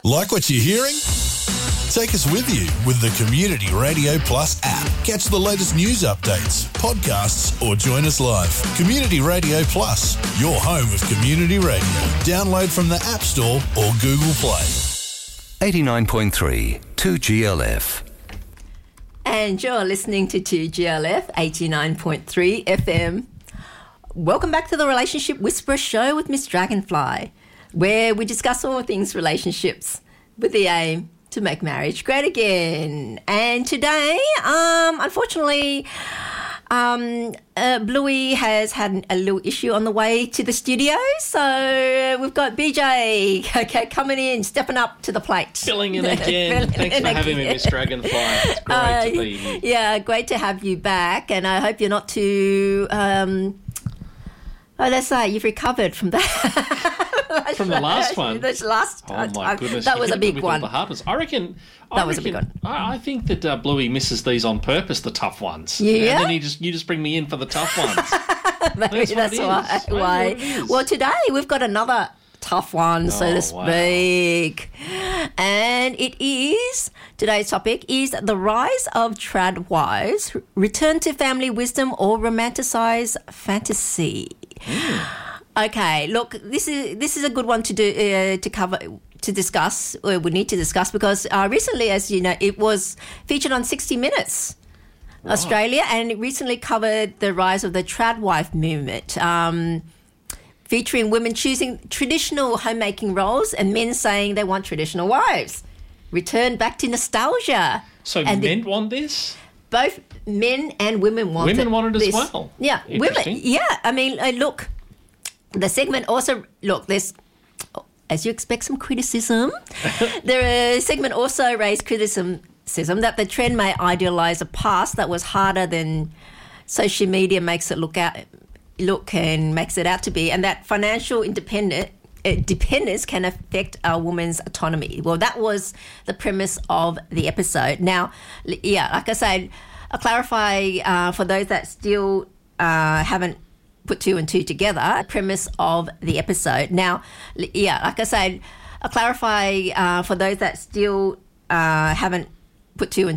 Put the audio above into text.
Like what you're hearing? Take us with you with the Community Radio Plus app. Catch the latest news updates, podcasts, or join us live. Community Radio Plus, your home of community radio. Download from the App Store or Google Play. 89.3 2GLF. And you're listening to 2GLF 89.3 FM. Welcome back to the Relationship Whisperer Show with Miss Dragonfly, where we discuss all things relationships with the aim to make marriage great again. And today, unfortunately, Bluey has had a little issue on the way to the studio, so we've got BJ coming in, stepping up to the plate. Filling in again. Thanks for having me, Miss Dragonfly. It's great to be here. Yeah, great to have you back, and I hope you're not too... let's say you've recovered from that. From the last one? This last Oh, my goodness. That was a big one. I reckon... That was a big one. I think that Bluey misses these on purpose, the tough ones. Yeah? And then you just bring me in for the tough ones. Maybe that's why. Well, today we've got another tough one, so to speak. Wow. And it is, today's topic is the rise of trad wives, return to family wisdom or romanticize fantasy. Okay, look, this is a good one to do to cover, to discuss, or we need to discuss, because recently, as you know, it was featured on 60 Minutes Australia, and it recently covered the rise of the trad wife movement, featuring women choosing traditional homemaking roles and men saying they want traditional wives. Return back to nostalgia. So and men want this? Both men and women want it. Women want it as well? Yeah, women. Yeah, I mean, look, the segment also, there's, as you expect, some criticism. The segment also raised criticism that the trend may idealise a past that was harder than social media makes it look and makes it out to be, and that financial dependence can affect a woman's autonomy. Well, that was the premise of the episode. Now, yeah, like I said, I'll clarify for those that still haven't put two and two together, the premise of the episode. Now, yeah, like I said, I'll clarify for those that still haven't put two and